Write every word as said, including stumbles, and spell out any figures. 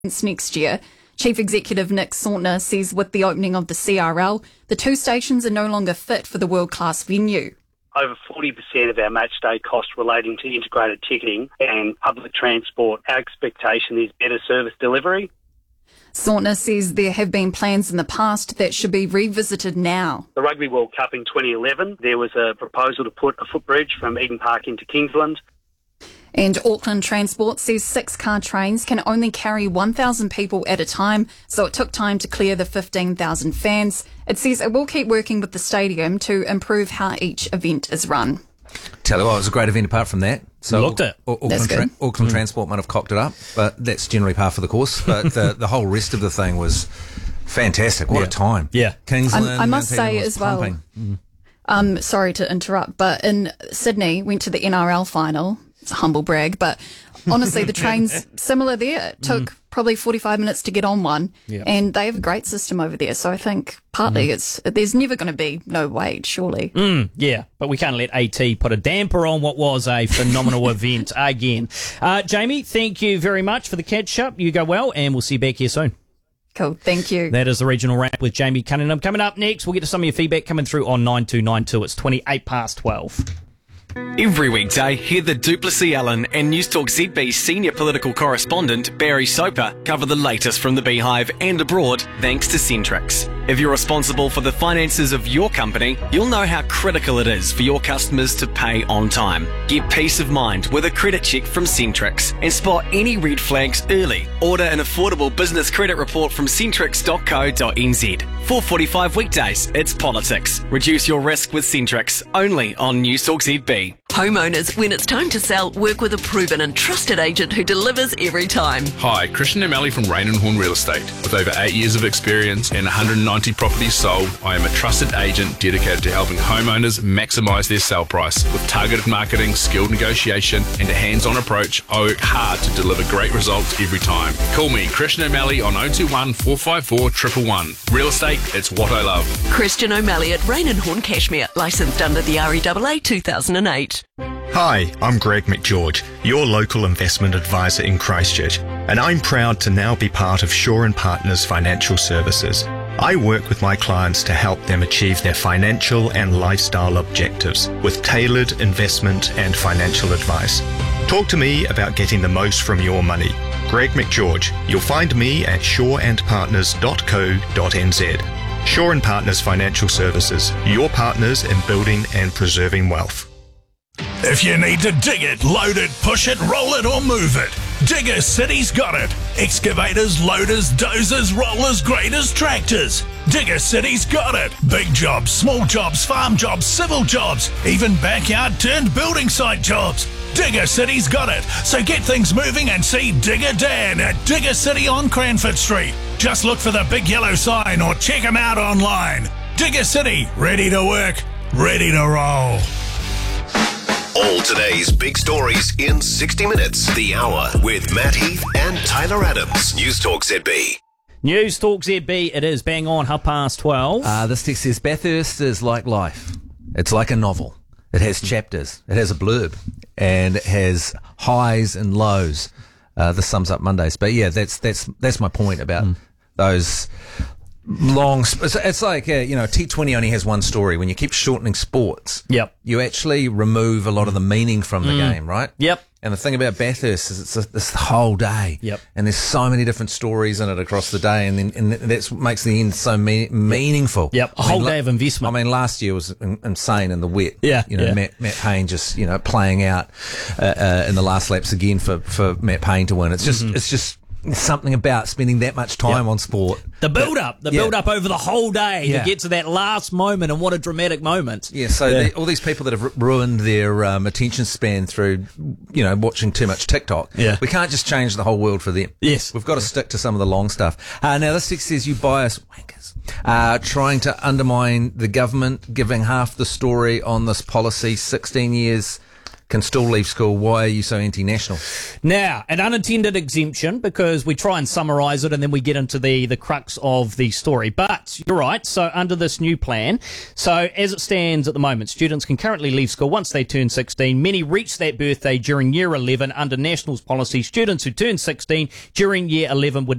next year. Chief Executive Nick Sautner says with the opening of the C R L, the two stations are no longer fit for the world-class venue. Over forty percent of our match day costs relating to integrated ticketing and public transport. Our expectation is better service delivery. Sautner says there have been plans in the past that should be revisited now. The Rugby World Cup in twenty eleven, there was a proposal to put a footbridge from Eden Park into Kingsland. And Auckland Transport says six-car trains can only carry one thousand people at a time, so it took time to clear the fifteen thousand fans. It says it will keep working with the stadium to improve how each event is run. Tell you what, it was a great event apart from that. So Looked it. Au- Auckland, tra- Auckland mm. Transport might have cocked it up, but that's generally par for the course. But the, the whole rest of the thing was fantastic. What yeah. a time. Yeah. Kingsland. I, I must say as well, mm. um, sorry to interrupt, but in Sydney, went to the N R L final. It's a humble brag, but honestly, the train's similar there. It took mm. probably forty-five minutes to get on one, yeah. and they have a great system over there. So I think partly mm. it's there's never going to be no wait, surely. Mm, yeah, but we can't let AT put a damper on what was a phenomenal event again. Uh, Jamie, thank you very much for the catch-up. You go well, and we'll see you back here soon. Cool, thank you. That is the Regional Wrap with Jamie Cunningham. Coming up next, we'll get to some of your feedback coming through on nine two nine two. It's twenty-eight past twelve. Every weekday, hear the Duplessis Allen and News Talk Z B senior political correspondent Barry Soper cover the latest from the Beehive and abroad thanks to Centrix. If you're responsible for the finances of your company, you'll know how critical it is for your customers to pay on time. Get peace of mind with a credit check from Centrix and spot any red flags early. Order an affordable business credit report from centrix dot co dot n z. four forty-five weekdays, it's politics. Reduce your risk with Centrix, only on News Talk Z B. Homeowners, when it's time to sell, work with a proven and trusted agent who delivers every time. Hi, Christian O'Malley from Rain and Horn Real Estate. With over eight years of experience and one hundred ninety properties sold, I am a trusted agent dedicated to helping homeowners maximise their sale price. With targeted marketing, skilled negotiation and a hands-on approach, I work hard to deliver great results every time. Call me, Christian O'Malley, on oh two one, four five four, one one one. Real estate, it's what I love. Christian O'Malley at Rain and Horn Cashmere, licensed under the R E A A two thousand eight. Hi, I'm Greg McGeorge, your local investment advisor in Christchurch, and I'm proud to now be part of Shaw and Partners Financial Services. I work with my clients to help them achieve their financial and lifestyle objectives with tailored investment and financial advice. Talk to me about getting the most from your money. Greg McGeorge. You'll find me at shaw and partners dot co dot n z. Shaw and Partners Financial Services, your partners in building and preserving wealth. If you need to dig it, load it, push it, roll it or move it, Digger City's got it. Excavators, loaders, dozers, rollers, graders, tractors. Digger City's got it. Big jobs, small jobs, farm jobs, civil jobs, even backyard turned building site jobs. Digger City's got it. So get things moving and see Digger Dan at Digger City on Cranford Street. Just look for the big yellow sign or check him out online. Digger City, ready to work, ready to roll. All today's big stories in sixty minutes. The Hour with Matt Heath and Tyler Adams. News Talk Z B. News Talk Z B, it is bang on half past twelve. Uh, this text says, Bathurst is like life. It's like a novel. It has chapters. It has a blurb. And it has highs and lows. Uh, this sums up Mondays. But yeah, that's that's that's my point about mm. those long... Sp- it's, it's like, uh, you know, T twenty only has one story. When you keep shortening sports, yep. you actually remove a lot of the meaning from the mm. game, right? Yep. And the thing about Bathurst is it's, a, it's the whole day. Yep. And there's so many different stories in it across the day, and then and that's what makes the end so me- meaningful. Yep. A I whole mean, day of investment. I mean, last year was in, insane in the wet. Yeah. You know, yeah. Matt, Matt Payne just, you know, playing out uh, uh, in the last laps again for, for Matt Payne to win. It's just, mm-hmm. it's just something about spending that much time yep. on sport. The build-up, the yeah. build-up over the whole day yeah. to get to that last moment, and what a dramatic moment. Yeah, so yeah. The, all these people that have ruined their um, attention span through, you know, watching too much TikTok, yeah. we can't just change the whole world for them. Yes. We've got to stick to some of the long stuff. Uh, now, this text says you bias wankers, uh, trying to undermine the government, giving half the story on this policy, sixteen years can still leave school. Why are you so anti-national? Now, an unintended exemption, because we try and summarise it and then we get into the, the crux of the story. But you're right, so under this new plan, so as it stands at the moment, students can currently leave school once they turn sixteen. Many reach that birthday during year eleven. Under National's policy, students who turn sixteen during year eleven would